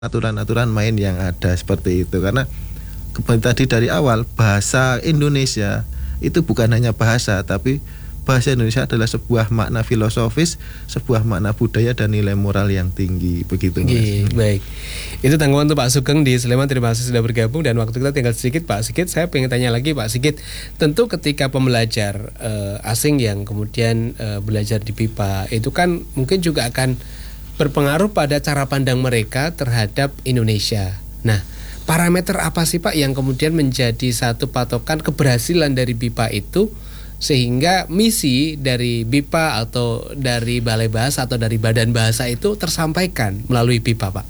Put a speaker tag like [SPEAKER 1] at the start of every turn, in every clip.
[SPEAKER 1] aturan-aturan main yang ada seperti itu. Karena tadi dari awal bahasa Indonesia itu bukan hanya bahasa, tapi bahasa Indonesia adalah sebuah makna filosofis, sebuah makna budaya dan nilai moral yang tinggi. Begitu Mas.
[SPEAKER 2] Baik. Itu tanggapan untuk Pak Sugeng di Sleman. Terima kasih sudah bergabung dan waktu kita tinggal sedikit Pak Sigit. Saya pengen tanya lagi Pak Sigit. Tentu ketika pembelajar asing yang kemudian belajar di BIPA itu kan mungkin juga akan berpengaruh pada cara pandang mereka terhadap Indonesia. Nah, parameter apa sih Pak yang kemudian menjadi satu patokan keberhasilan dari BIPA itu, sehingga misi dari BIPA atau dari Balai Bahasa atau dari Badan Bahasa itu tersampaikan melalui BIPA, Pak?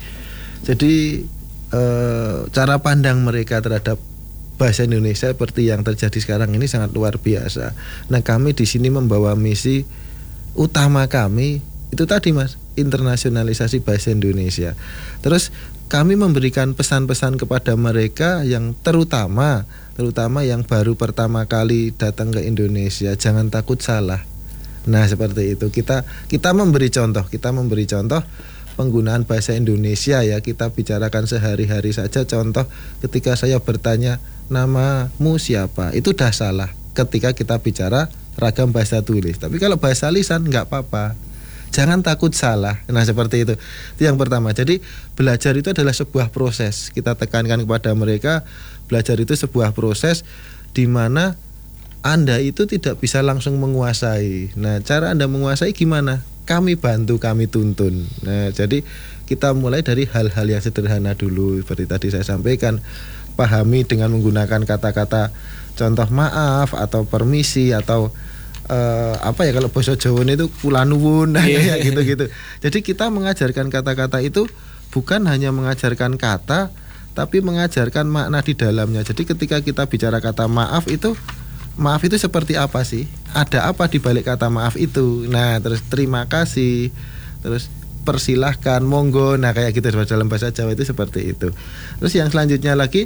[SPEAKER 1] Jadi cara pandang mereka terhadap bahasa Indonesia seperti yang terjadi sekarang ini sangat luar biasa. Nah, kami di sini membawa misi utama kami itu tadi Mas, internasionalisasi bahasa Indonesia. Terus kami memberikan pesan-pesan kepada mereka yang terutama yang baru pertama kali datang ke Indonesia, jangan takut salah. Nah, seperti itu. Kita memberi contoh penggunaan bahasa Indonesia ya. Kita bicarakan sehari-hari saja. Contoh ketika saya bertanya namamu siapa, itu dah salah ketika kita bicara ragam bahasa tulis. Tapi kalau bahasa lisan nggak apa-apa. Jangan takut salah. Nah, seperti itu. Itu yang pertama. Jadi belajar itu adalah sebuah proses. Kita tekankan kepada mereka, belajar itu sebuah proses di mana Anda itu tidak bisa langsung menguasai. Nah, cara Anda menguasai gimana? Kami bantu, kami tuntun. Nah, jadi kita mulai dari hal-hal yang sederhana dulu. Seperti tadi saya sampaikan, pahami dengan menggunakan kata-kata contoh maaf atau permisi atau kalau bahasa Jawa itu kula nuwun kayak gitu-gitu. Jadi kita mengajarkan kata-kata itu bukan hanya mengajarkan kata, tapi mengajarkan makna di dalamnya. Jadi ketika kita bicara kata maaf itu seperti apa sih? Ada apa di balik kata maaf itu? Nah, terus terima kasih, terus persilahkan, monggo. Nah, kayak gitu dalam bahasa Jawa itu seperti itu. Terus yang selanjutnya lagi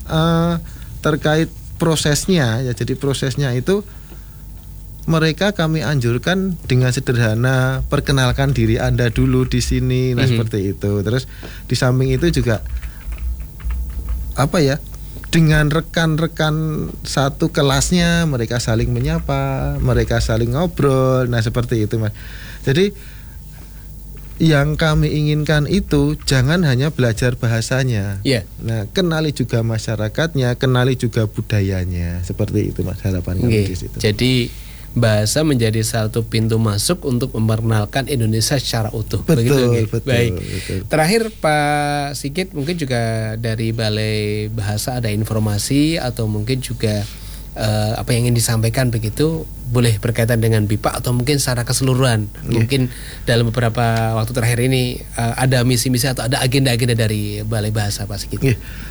[SPEAKER 1] terkait prosesnya ya. Jadi prosesnya itu mereka kami anjurkan dengan sederhana, perkenalkan diri Anda dulu di sini. Nah, seperti itu. Terus di samping itu juga dengan rekan-rekan satu kelasnya mereka saling menyapa, mereka saling ngobrol. Nah, seperti itu Mas. Jadi yang kami inginkan itu jangan hanya belajar bahasanya. Nah, kenali juga masyarakatnya, kenali juga budayanya. Seperti itu Mas, harapan kami di situ.
[SPEAKER 2] Jadi bahasa menjadi satu pintu masuk untuk memperkenalkan Indonesia secara utuh.
[SPEAKER 1] Betul.
[SPEAKER 2] Baik. Terakhir Pak Sigit, mungkin juga dari Balai Bahasa ada informasi atau mungkin juga apa yang ingin disampaikan begitu, boleh berkaitan dengan BIPA atau mungkin secara keseluruhan. Mungkin dalam beberapa waktu terakhir ini ada misi-misi atau ada agenda-agenda dari Balai Bahasa Pak Sigit.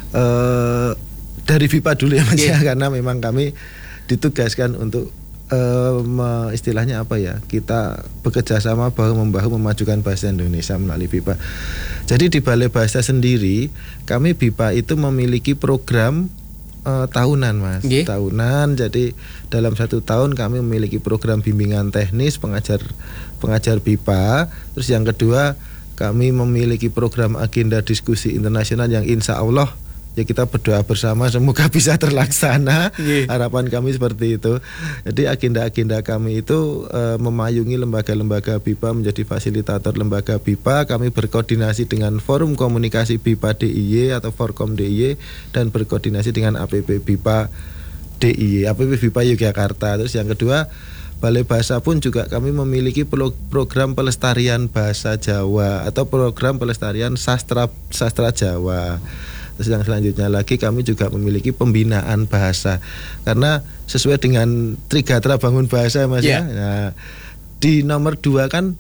[SPEAKER 1] Dari BIPA dulu ya Mas, karena memang kami ditugaskan untuk istilahnya kita bekerja sama bahu-membahu memajukan bahasa Indonesia melalui BIPA. Jadi di Balai Bahasa sendiri kami BIPA itu memiliki program tahunan Mas. Tahunan. Jadi dalam 1 tahun kami memiliki program bimbingan teknis pengajar BIPA. Terus yang kedua kami memiliki program agenda diskusi internasional yang insya Allah ya kita berdoa bersama semoga bisa terlaksana. Harapan kami seperti itu. Jadi agenda-agenda kami itu memayungi lembaga-lembaga BIPA menjadi fasilitator lembaga BIPA. Kami berkoordinasi dengan Forum Komunikasi BIPA DIY atau Forkom DIY dan berkoordinasi dengan APP BIPA DIY, APP BIPA Yogyakarta. Terus yang kedua, Balai Bahasa pun juga kami memiliki program pelestarian bahasa Jawa atau program pelestarian sastra Jawa. Terus yang selanjutnya lagi kami juga memiliki pembinaan bahasa karena sesuai dengan Trigatra Bangun Bahasa Mas ya. Nah, di nomor 2 kan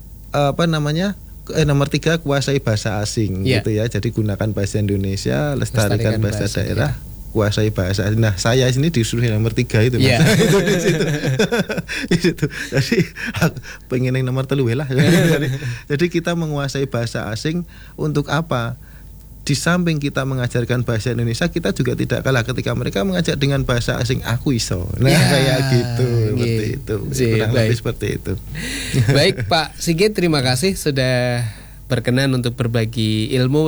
[SPEAKER 1] nomor 3 kuasai bahasa asing gitu ya. Jadi gunakan bahasa Indonesia, lestarikan bahasa daerah, kuasai bahasa. Nah, saya sini disuruh nomor 3 itu Mas. Itu di situ. Itu. Jadi pengen yang nomor 3 lah. Jadi kita menguasai bahasa asing untuk apa? Di samping kita mengajarkan bahasa Indonesia, kita juga tidak kalah ketika mereka mengajak dengan bahasa asing, aku iso. Nah, kayak gitu, seperti itu. Kurang lebih seperti itu.
[SPEAKER 2] Baik, Pak Sigit, terima kasih sudah berkenan untuk berbagi ilmu